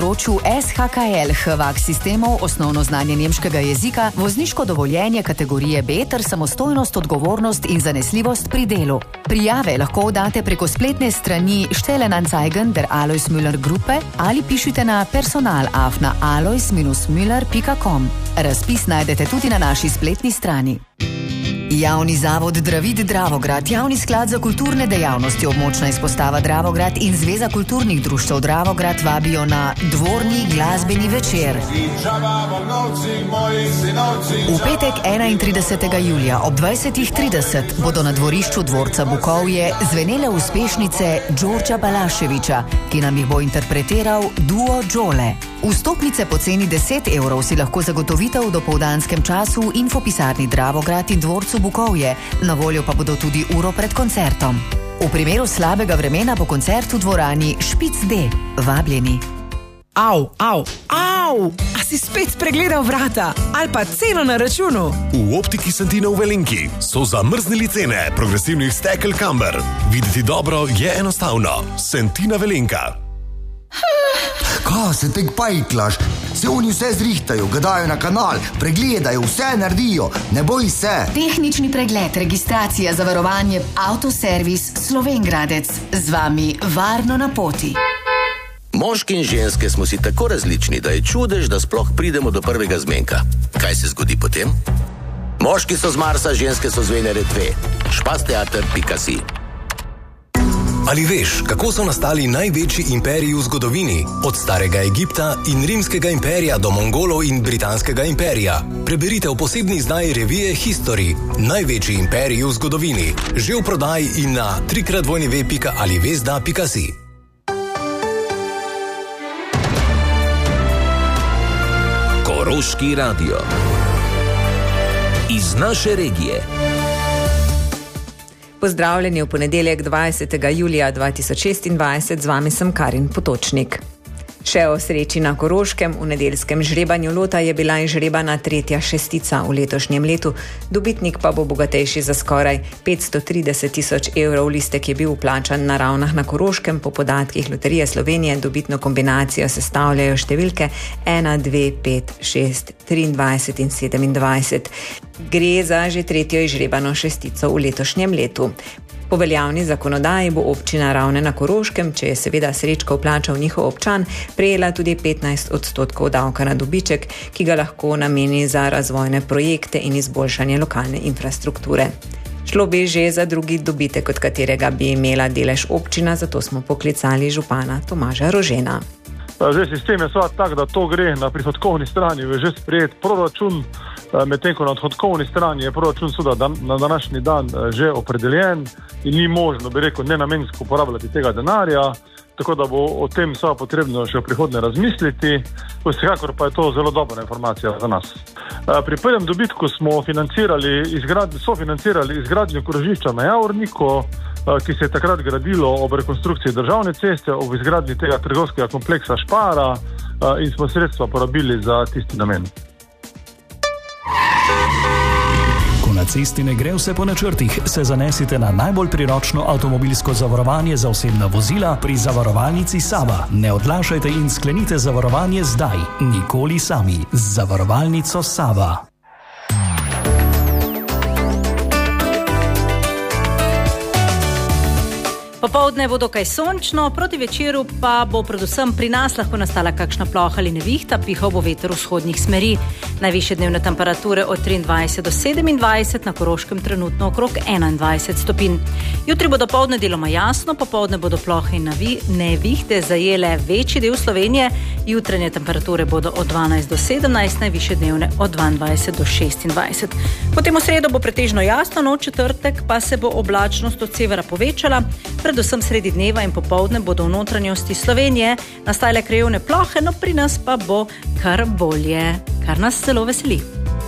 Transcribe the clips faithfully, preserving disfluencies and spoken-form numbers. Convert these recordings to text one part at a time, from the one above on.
področju S H K L H V A K sistemov, osnovno znanje nemškega jezika, vozniško dovoljenje kategorije B ter samostojnost, odgovornost in zanesljivost pri delu. Prijave lahko oddate preko spletne strani Stellenanzeigen der Alois Müller Gruppe ali pišite na personal afna alois dash müller pika com. Razpis najdete tudi na naši spletni strani. Javni zavod Dravid Dravograd, Javni sklad za kulturne dejavnosti, območna izpostava Dravograd in Zveza kulturnih društev Dravograd vabijo na dvorni glasbeni večer. V petek enaintridesetega julija ob dvajsetih trideset bodo na dvorišču dvorca Bukovje zvenele uspešnice Đorđa Balaševića, ki nam jih bo interpretiral duo Đole. Vstopnice po ceni deset evrov si lahko zagotovite v dopoldanskem času v infopisarni Dravograd in dvorcu Bukovje, na voljo pa bodo tudi uro pred koncertom. V primeru slabega vremena po koncertu v dvorani Špic D. Vabljeni. Au, au, au! A si spet spregledal vrata? Ali pa ceno na računu? V Optiki Santina v Velenki so zamrznili cene progresivnih stekel Camber. Videti dobro je enostavno. Santina Velenka. Kaj se tek pajklaš? Se oni vse zrihtajo, ga dajo na kanal, pregledajo, vse naredijo, ne boj se. Tehnični pregled, registracija, zavarovanje, avtoservis, Slovengradec. Z vami varno na poti. Moški in ženske smo si tako različni, da je čudež, da sploh pridemo do prvega zmenka. Kaj se zgodi potem? Moški so z Marsa, ženske so z Venere dve. špasteater pika si. Ali veš, kako so nastali največji imperiji v zgodovini? Od starega Egipta in rimskega imperija do Mongolov in britanskega imperija. Preberite v posebni izdaji revije History. Največji imperiji v zgodovini. Že v prodaji in na trikrat dvojni pika ali vezda pika si. Koroški radio. Iz naše regije. Pozdravljeni v ponedeljek dvajsetega julija dva tisoč šestindvajset, z vami sem Karin Potočnik. Še o sreči na Koroškem. V nedeljskem žrebanju lota je bila izžrebana tretja šestica v letošnjem letu. Dobitnik pa bo bogatejši za skoraj petsto trideset tisoč evrov. Listek je bil vplačan na Ravnah na Koroškem. Po podatkih Loterije Slovenije dobitno kombinacijo sestavljajo številke ena, dve, pet, šest, triindvajset in sedemindvajset. Gre za že tretjo izžrebano šestico v letošnjem letu. Po veljavni zakonodaji bo občina Ravne na Koroškem, če je seveda srečko vplačal njihov občan, prejela tudi petnajst odstotkov davka na dobiček, ki ga lahko nameni za razvojne projekte in izboljšanje lokalne infrastrukture. Šlo bi že za drugi dobitek, od katerega bi imela delež občina, zato smo poklicali župana Tomaža Rožena. Zdaj, sistem je sva tak, da to gre na prihodkovni strani, je že sprejet proračun, medtem ko na odhodkovni strani je proračun seveda na današnji dan že opredeljen in ni možno, bi rekel, nenamensko uporabljati tega denarja, tako da bo o tem sva potrebno še v prihodnje razmisliti. Vsekakor pa je to zelo dobra informacija za nas. Pri prvem dobitku smo financirali, izgrad, sofinancirali izgradnjo krožišča na Javorniku, ki se je takrat gradilo ob rekonstrukciji državne ceste, ob izgradnji tega trgovskega kompleksa Špara in smo sredstva porabili za tisti namen. Ko na cesti ne gre vse po načrtih, se zanesite na najbolj priročno avtomobilsko zavarovanje za osebna vozila pri zavarovalnici Sava. Ne odlašajte in sklenite zavarovanje zdaj, nikoli sami. Z zavarovalnico Sava. Popoldne bo dokaj sončno, proti večeru pa bo predvsem pri nas lahko nastala kakšna ploha ali nevihta, pihal bo veter vzhodnih smeri. Najvišje dnevne temperature od triindvajset do sedemindvajset, na Koroškem trenutno okrog enaindvajset stopinj. Jutri bo dopoldne deloma jasno, popoldne bodo plohe in nevihte zajele večji del Slovenije. Jutranje temperature bodo od dvanajst do sedemnajst, najvišje dnevne od dvaindvajset do šestindvajset. Potem v sredo bo pretežno jasno, no, v četrtek pa se bo oblačnost od severa povečala. Predvsem sredi dneva in popoldne bodo v notranjosti Slovenije nastajale krajevne plohe, no pri nas pa bo kar bolje, kar nas zelo veseli.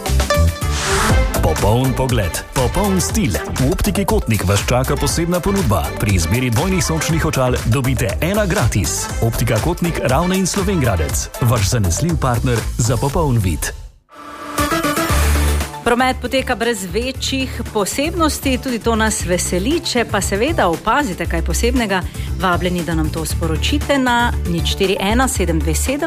Popoln pogled, popoln stil. V Optiki Kotnik vas čaka posebna ponudba. Pri izbiri dvojnih sončnih očal dobite ena gratis. Optika Kotnik, Ravne in Slovengradec. Vaš zanesljiv partner za popoln vid. Promet poteka brez večjih posebnosti, tudi to nas veseli. Če pa seveda opazite kaj posebnega, vabljeni, da nam to sporočite na nič štiri ena sedem dve sedem